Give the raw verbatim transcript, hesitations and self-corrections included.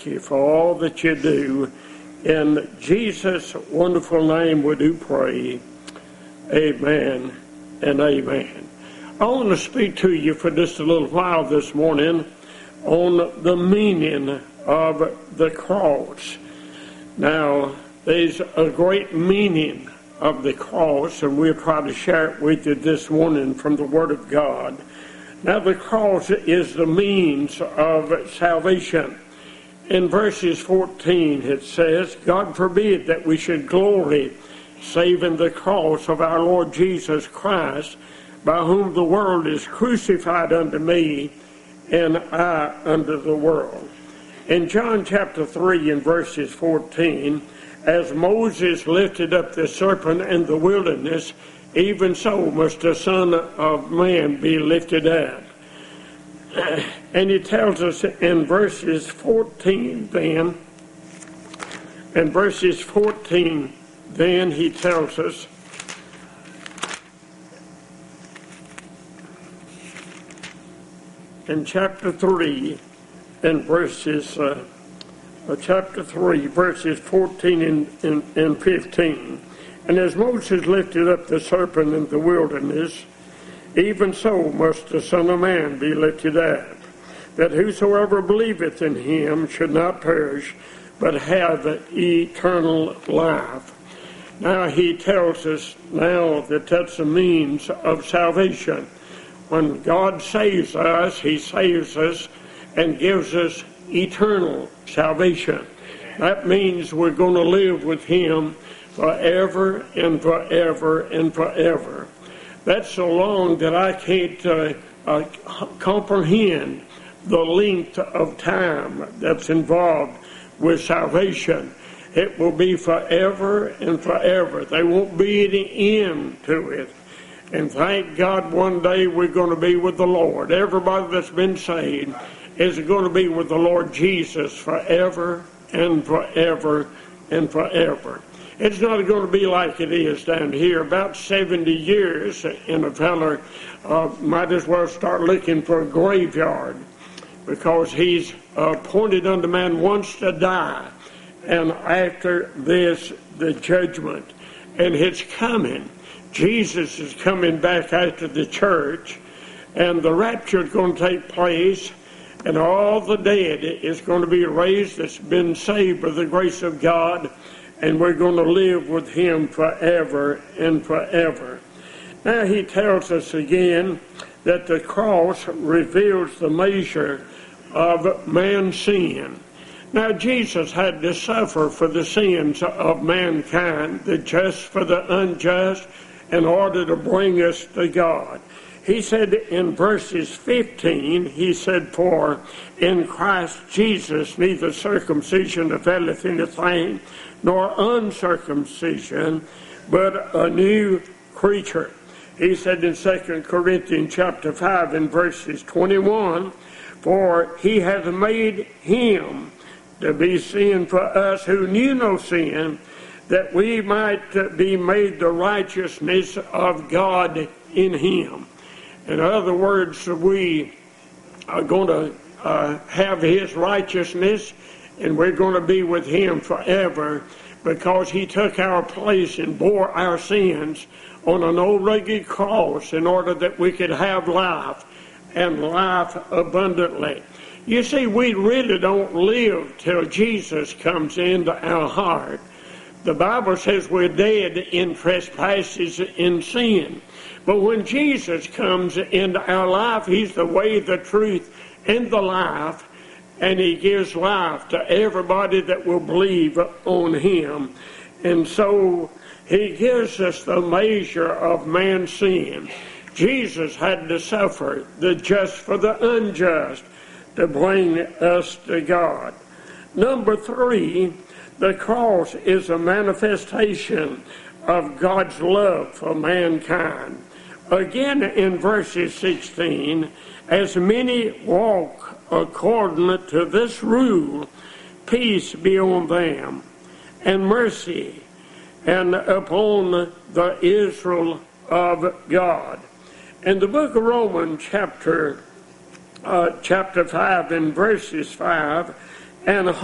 you for all that you do. In Jesus' wonderful name we do pray. Amen and amen. I want to speak to you for just a little while this morning on the meaning of the cross. Now, there's a great meaning of the cross, and we'll try to share it with you this morning from the Word of God. Now, the cross is the means of salvation. In verses fourteen, it says, God forbid that we should glory save in the cross of our Lord Jesus Christ, by whom the world is crucified unto me, and I unto the world. In John chapter three, in verses fourteen, as Moses lifted up the serpent in the wilderness, even so must the Son of Man be lifted up. And he tells us in verses fourteen then, in verses fourteen then he tells us, in chapter three, in verses, uh, uh, chapter three, verses fourteen and, and, and fifteen, and as Moses lifted up the serpent in the wilderness, even so must the Son of Man be lifted up, that whosoever believeth in him should not perish, but have eternal life. Now he tells us now that that's the means of salvation. When God saves us, he saves us and gives us eternal salvation. That means we're going to live with him forever and forever and forever. That's so long that I can't uh, uh, comprehend the length of time that's involved with salvation. It will be forever and forever. There won't be any end to it. And thank God one day we're going to be with the Lord. Everybody that's been saved is going to be with the Lord Jesus forever and forever and forever. It's not going to be like it is down here. About seventy years, and a feller uh, might as well start looking for a graveyard, because he's appointed unto man once to die, and after this, the judgment. And it's coming. Jesus is coming back after the church, and the rapture is going to take place, and all the dead is going to be raised that's been saved by the grace of God, and we're going to live with him forever and forever. Now he tells us again that the cross reveals the measure of man's sin. Now Jesus had to suffer for the sins of mankind, the just for the unjust, in order to bring us to God. He said in verses fifteen, he said, for in Christ Jesus neither circumcision availeth anything, nor uncircumcision, but a new creature. He said in Second Corinthians chapter five, in verses twenty-one, for he hath made him to be sin for us who knew no sin, that we might be made the righteousness of God in him. In other words, we are going to uh, have his righteousness, and we're going to be with him forever, because he took our place and bore our sins on an old rugged cross in order that we could have life, and life abundantly. You see, we really don't live till Jesus comes into our heart. The Bible says we're dead in trespasses and sin. But when Jesus comes into our life, he's the way, the truth, and the life, and he gives life to everybody that will believe on him. And so he gives us the measure of man's sin. Jesus had to suffer, the just for the unjust, to bring us to God. Number three, the cross is a manifestation of God's love for mankind. Again, in verses sixteen, as many walk according to this rule, peace be on them, and mercy, and upon the Israel of God. In the book of Romans, chapter uh, chapter five, and verses five, and